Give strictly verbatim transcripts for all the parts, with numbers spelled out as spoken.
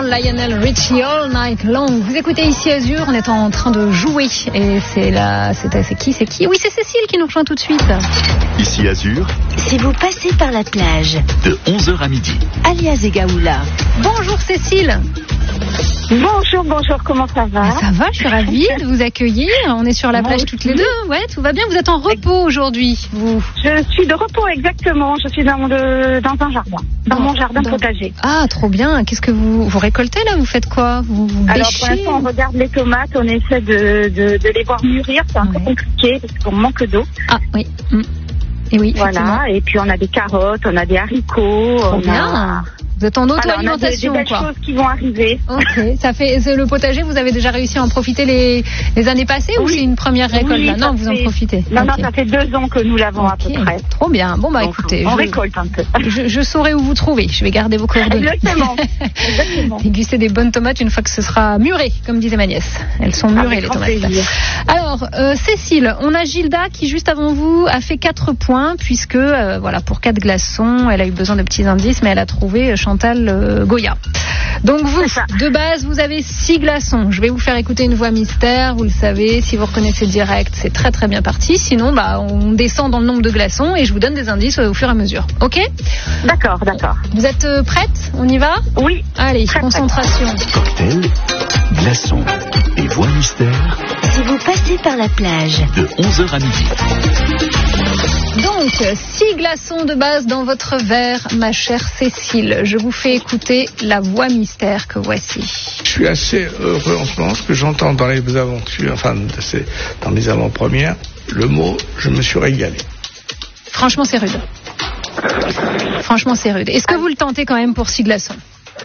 Lionel Richie, All Night Long. Vous écoutez ici Azur, on est en train de jouer. Et c'est là, c'est, c'est qui, c'est qui? Oui, c'est Cécile qui nous rejoint tout de suite. Ici Azur. Si vous passez par la plage. De onze heures à midi. Alias Egaoula. Bonjour Cécile. Bonjour, bonjour, comment ça va? Ça va, je suis ravie de vous accueillir. On est sur la plage toutes les deux. Ouais, tout va bien. Vous êtes en repos aujourd'hui, vous? Je suis de repos, exactement. Je suis dans, le, dans un jardin, dans mon jardin potager. Ah, trop bien. Qu'est-ce que vous, vous récoltez là? Vous faites quoi? Vous, vous Alors bêchez? pour l'instant, on regarde les tomates, on essaie de, de, de les voir mûrir. C'est un Ouais. peu compliqué parce qu'on manque d'eau. Ah, oui. Mm. Et oui, Voilà, et puis on a des carottes, on a des haricots. Trop on bien. a... Vous êtes en Voilà, on a des, des auto-alimentation, belles quoi. choses qui vont arriver. Ok, ça fait c'est le potager. Vous avez déjà réussi à en profiter les, les années passées ou Oui. c'est une première récolte Oui, là? ça Non, vous en fait- profitez. Non, Ok. non, ça fait deux ans que nous l'avons à peu Ok, près. trop bien. Bon bah Donc, écoutez, on je, récolte un peu. je, je saurai où vous trouver. Je vais garder vos coordonnées. Exactement. Exactement. Déguster des bonnes tomates une fois que ce sera mûré, comme disait ma nièce. Elles sont mûrées, Avec les grand tomates. plaisir. Alors, euh, Cécile, on a Gilda qui, juste avant vous, a fait quatre points, puisque, euh, voilà, pour quatre glaçons, elle a eu besoin de petits indices, mais elle a trouvé Chantal euh, Goya. Donc vous, C'est ça. de base, vous avez six glaçons. Je vais vous faire écouter une voix mystère, vous le savez. Si vous reconnaissez direct, c'est très très bien parti. Sinon, bah, on descend dans le nombre de glaçons et je vous donne des indices euh, au fur et à mesure. Ok? D'accord, d'accord. Vous êtes euh, prête? On y va? Oui. Allez, Très, très concentration. Cocktail, glaçons et voix mystère. Si vous passez par la plage. De onze heures à midi. Donc, six glaçons de base dans votre verre, ma chère Cécile. Je vous fais écouter la voix mystère que voici. Je suis assez heureux en ce moment parce que j'entends dans les aventures, enfin c'est dans mes avant-premières, le mot « je me suis régalé ». Franchement, c'est rude. Franchement, c'est rude. Est-ce que vous le tentez quand même pour six glaçons?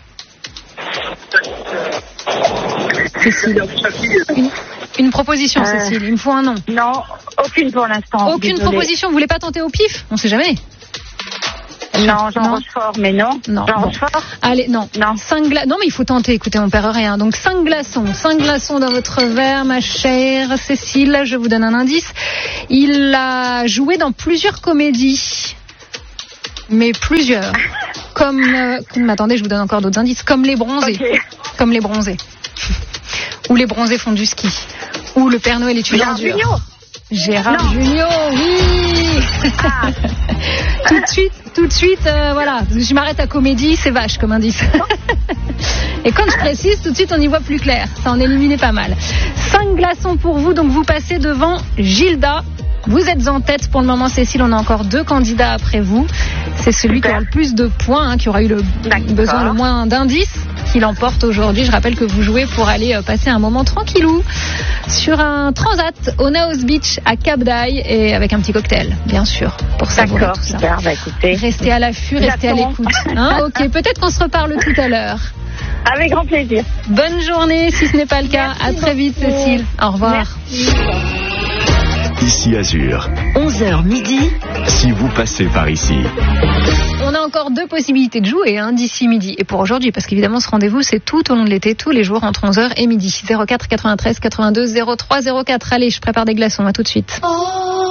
Cécile. Une, une proposition, Euh, Cécile. Il me faut un nom. Non, aucune pour l'instant. Aucune désolée. proposition. Vous voulez pas tenter au pif? On sait jamais. Non, Jean Non. Rochefort, mais non. Non, Jean bon. Rochefort. Allez, non. Non. Cinq gla... Non, mais il faut tenter. Écoutez, on perd rien. Donc, cinq glaçons. Cinq glaçons dans votre verre, ma chère Cécile. Je vous donne un indice. Il a joué dans plusieurs comédies. Mais plusieurs. Comme, euh, comme... Attendez, je vous donne encore d'autres indices. Comme Les Bronzés. Ok. Comme Les Bronzés. Ou Les Bronzés font du ski. Ou Le Père Noël est une Gérard ordure. Jugnot. Gérard Non. Jugnot, oui. Ah. Tout de suite, tout de suite, euh, voilà. Je m'arrête à comédie, c'est vache comme indice. Et quand je précise, tout de suite on y voit plus clair. Ça en éliminait pas mal. Cinq glaçons pour vous, donc vous passez devant Gilda. Vous êtes en tête pour le moment, Cécile. On a encore deux candidats après vous. C'est celui Super. qui aura le plus de points, hein, qui aura eu le D'accord. besoin le moins d'indices, qui l'emporte aujourd'hui. Je rappelle que vous jouez pour aller euh, passer un moment tranquillou sur un transat au Naos Beach à Cap d'Aille et avec un petit cocktail, bien sûr, pour savourer D'accord, tout ça. super. Bah écoutez, Restez à l'affût, restez à J'attends. l'écoute. Hein, ok, peut-être qu'on se reparle tout à l'heure. avec grand plaisir. Bonne journée, si ce n'est pas le cas. Merci À très vite, beaucoup. Cécile. Au revoir. Merci. Ici Azur. onze heures midi. Si vous passez par ici. On a encore deux possibilités de jouer hein, d'ici midi. Et pour aujourd'hui, parce qu'évidemment, ce rendez-vous, c'est tout au long de l'été, tous les jours, entre onze heures et midi. zéro quatre quatre-vingt-treize quatre-vingt-deux zéro trois zéro quatre. Allez, je prépare des glaçons. À tout de suite.